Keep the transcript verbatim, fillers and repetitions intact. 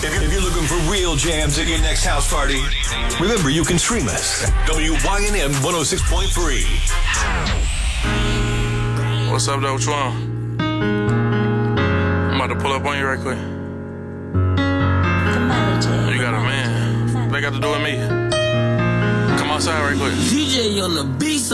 If you're looking for real jams at your next house party, remember you can stream us. W Y N M one oh six point three. What's up, though? What you on? I'm about to pull up on you right quick. You got a man. What they got to do with me? Come outside right quick. D J on the beat.